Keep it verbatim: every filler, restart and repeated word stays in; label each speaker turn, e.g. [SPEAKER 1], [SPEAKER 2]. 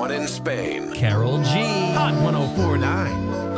[SPEAKER 1] one in Spain.
[SPEAKER 2] Carol G. Hot ten forty-nine.